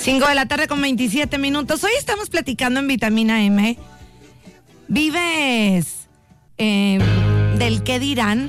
5 de la tarde con 27 minutos. Hoy estamos platicando en Vitamina M. ¿Vives del qué dirán?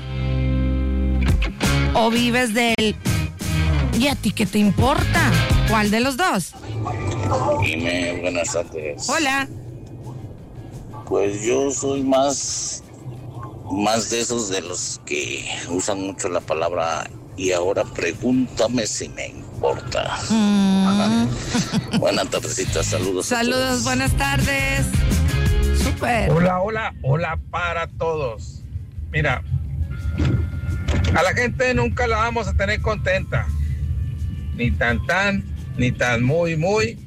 ¿O vives del y a ti qué te importa? ¿Cuál de los dos? Dime, buenas tardes. Hola. Pues yo soy más de esos de los que usan mucho la palabra y ahora pregúntame si me importa. Buenas tardecitas, saludos. Saludos, buenas tardes. Súper. Hola para todos. Mira, a la gente nunca la vamos a tener contenta. Ni tan, ni tan muy.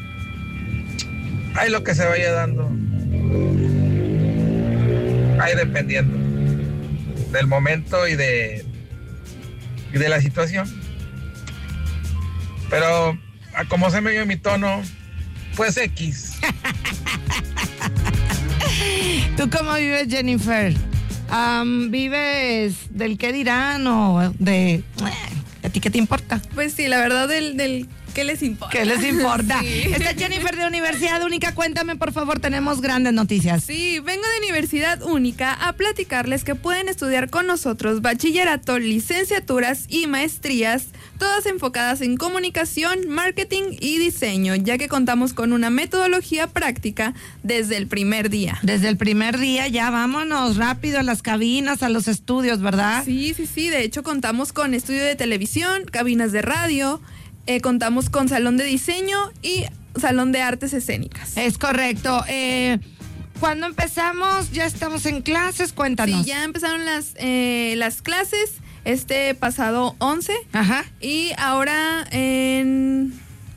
Hay lo que se vaya dando. Ahí dependiendo del momento y de la situación. Pero como se me dio mi tono, pues X. ¿Tú cómo vives, Jennifer? ¿Vives del qué dirán o de a ti qué te importa? Pues sí, la verdad del ¿qué les importa? ¿Qué les importa? Sí. Esta Jennifer de Universidad Única, cuéntame por favor, tenemos grandes noticias. Sí, vengo de Universidad Única a platicarles que pueden estudiar con nosotros bachillerato, licenciaturas y maestrías, todas enfocadas en comunicación, marketing y diseño, ya que contamos con una metodología práctica desde el primer día. Desde el primer día ya vámonos rápido a las cabinas, a los estudios, ¿verdad? Sí, de hecho contamos con estudio de televisión, cabinas de radio, contamos con salón de diseño y salón de artes escénicas. Es correcto. ¿Cuándo empezamos? ¿Ya estamos en clases? Cuéntanos. Sí, ya empezaron las clases este pasado 11. Ajá. Y ahora en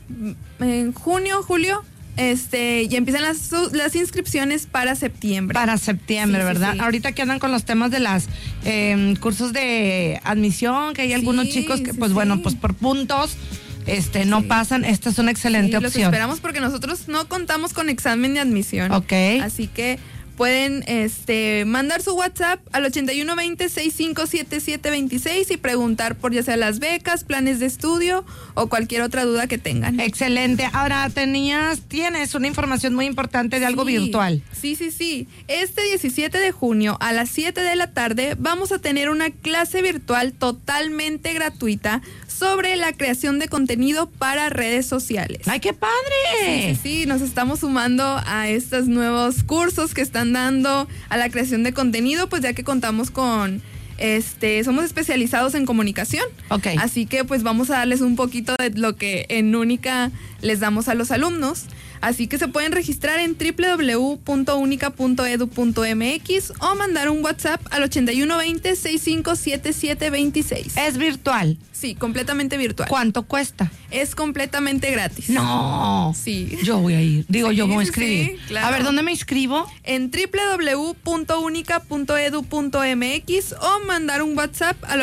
julio, ya empiezan las inscripciones para septiembre. Para septiembre, sí, ¿verdad? Sí. Ahorita que andan con los temas de las cursos de admisión, que hay algunos chicos que, pues bueno, pues por puntos no pasan. Esta es una excelente opción. Los esperamos porque nosotros no contamos con examen de admisión. Ok. Así que pueden mandar su WhatsApp al 8120-657726 y preguntar por ya sea las becas, planes de estudio o cualquier otra duda que tengan. Excelente. Ahora tienes una información muy importante de algo virtual. Sí. Este 17 de junio a las 7 de la tarde vamos a tener una clase virtual totalmente gratuita sobre la creación de contenido para redes sociales. ¡Ay, qué padre! Sí, nos estamos sumando a estos nuevos cursos que están dando a la creación de contenido, pues ya que contamos con somos especializados en comunicación. Ok. Así que pues vamos a darles un poquito de lo que en Única les damos a los alumnos. Así que se pueden registrar en www.unica.edu.mx o mandar un WhatsApp al 8120-657726. ¿Es virtual? Sí, completamente virtual. ¿Cuánto cuesta? Es completamente gratis. No. Sí. Yo voy a ir. Yo me voy a inscribir. Sí, claro. A ver, ¿dónde me inscribo? En www.unica.edu.mx o mandar un WhatsApp al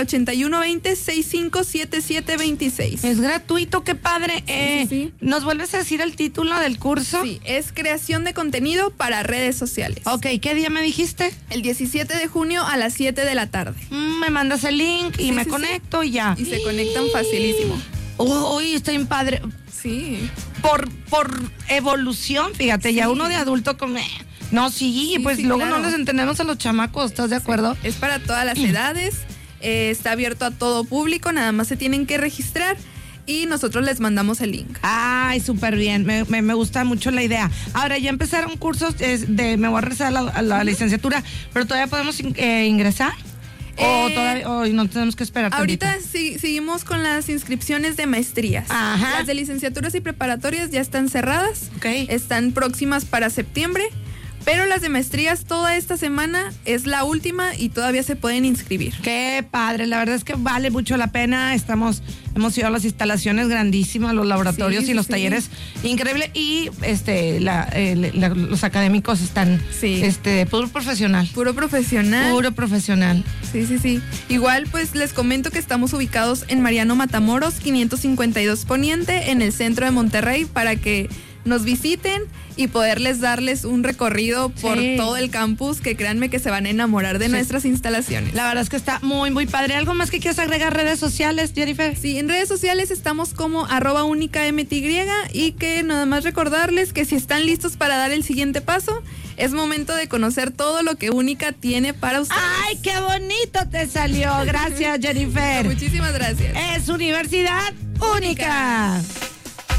8120-657726. Es gratuito, qué padre. Sí. ¿Nos vuelves a decir el título del curso? Sí, es creación de contenido para redes sociales. Ok, ¿qué día me dijiste? El 17 de junio a las 7 de la tarde. Me mandas el link y me conecto y ya. Y se conectan facilísimo. Uy, está bien padre. Sí. Por evolución, fíjate, ya uno de adulto como... No, pues luego claro. No les entendemos a los chamacos, ¿estás de acuerdo? Es para todas las edades, está abierto a todo público, nada más se tienen que registrar y nosotros les mandamos el link. Ay, súper bien, me gusta mucho la idea. Ahora, ya empezaron cursos me voy a regresar a la licenciatura, pero todavía podemos ingresar. ¿O todavía no tenemos que esperar? Ahorita seguimos con las inscripciones de maestrías. Ajá. Las de licenciaturas y preparatorias ya están cerradas. Okay. Están próximas para septiembre. Pero las de maestrías toda esta semana es la última y todavía se pueden inscribir. Qué padre, la verdad es que vale mucho la pena. Hemos ido a las instalaciones grandísimas, los laboratorios y los talleres, increíble. Y los académicos están puro profesional. Puro profesional. Sí. Igual pues les comento que estamos ubicados en Mariano Matamoros, 552 Poniente, en el centro de Monterrey, para que nos visiten y poderles darles un recorrido por todo el campus, que créanme que se van a enamorar de nuestras instalaciones. La verdad es que está muy, muy padre. ¿Algo más que quieras agregar? ¿Redes sociales, Jennifer? Sí, en redes sociales estamos como @únicamty y que nada más recordarles que si están listos para dar el siguiente paso, es momento de conocer todo lo que Única tiene para ustedes. ¡Ay, qué bonito te salió! Gracias, Jennifer. Muchísimas gracias. Es Universidad Única.